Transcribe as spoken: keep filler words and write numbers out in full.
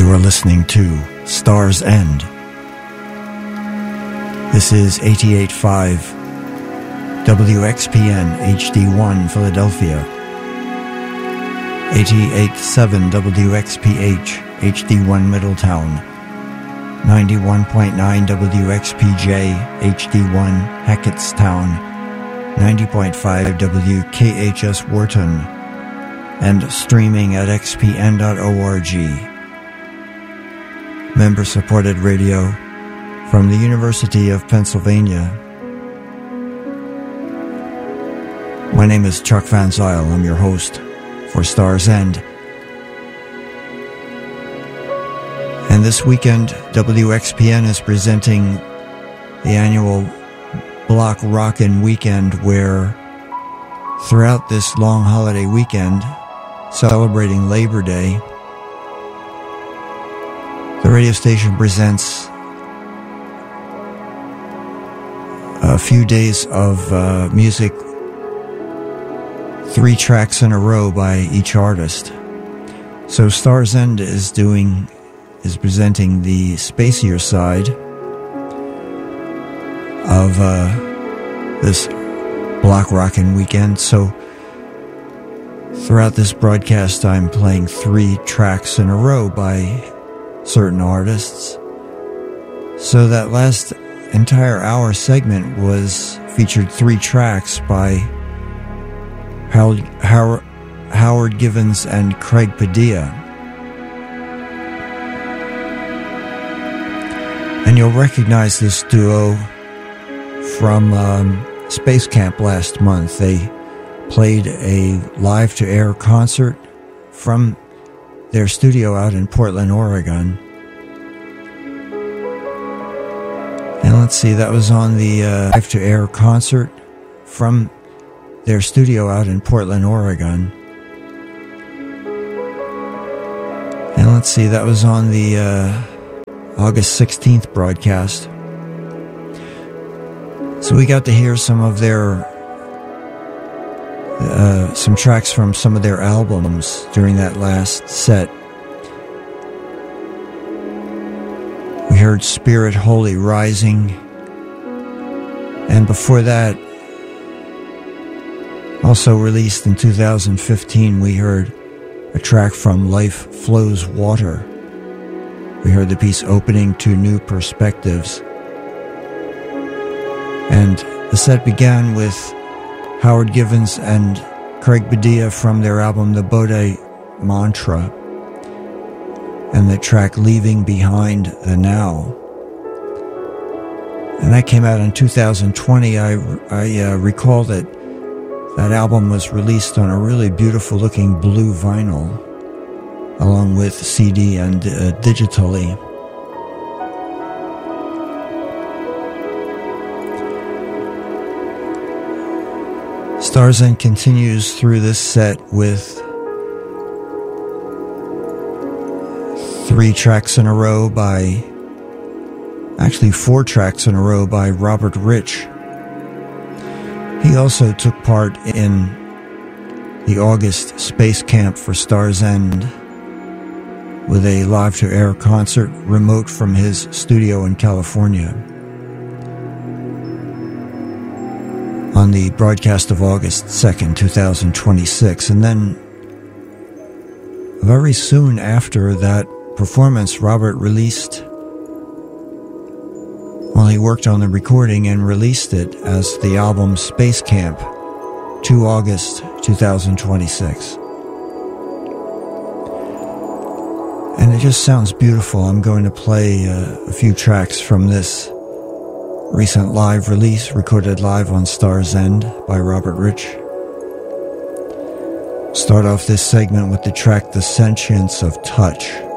You are listening to Star's End. This is eighty-eight point five W X P N H D one Philadelphia, eighty-eight point seven W X P H H D one Middletown, ninety-one point nine W X P J H D one Hackettstown, ninety point five W K H S Wharton, and streaming at x p n dot org. Member-supported radio from the University of Pennsylvania. My name is Chuck Van Zyl. I'm your host for Star's End. And this weekend, W X P N is presenting the annual Block Rockin' Weekend, where throughout this long holiday weekend, celebrating Labor Day, the radio station presents a few days of uh, music, three tracks in a row by each artist. So Star's End is doing, is presenting the spacier side of uh, this Block Rockin' Weekend. So throughout this broadcast, I'm playing three tracks in a row by certain artists. So that last entire hour segment was featured three tracks by Howard, Howard, Howard Givens and Craig Padilla. And you'll recognize this duo from um, Space Camp last month. They played a live-to-air concert from their studio out in Portland, Oregon. And let's see, that was on the uh, live-to-air concert from their studio out in Portland, Oregon. And let's see, that was on the uh, August sixteenth broadcast. So we got to hear some of their Uh, some tracks from some of their albums during that last set. We heard Spirit Holy Rising, and before that, also released in two thousand fifteen, we heard a track from Life Flows Water. We heard the piece Opening to New Perspectives. And the set began with Howard Givens and Craig Padilla from their album The Bodhi Mantra, and the track Leaving Behind the Now. And that came out in two thousand twenty. I, I uh, recall that that album was released on a really beautiful looking blue vinyl, along with C D and uh, digitally. Star's End continues through this set with three tracks in a row by, actually four tracks in a row by Robert Rich. He also took part in the August Space Camp for Star's End with a live-to-air concert remote from his studio in California on the broadcast of August second, twenty twenty-six. And then very soon after that performance, Robert released, well, he worked on the recording and released it as the album Space Camp, the second of August twenty twenty-six. And it just sounds beautiful. I'm going to play uh, a few tracks from this recent live release, recorded live on Star's End by Robert Rich. Start off this segment with the track The Sentience of Touch.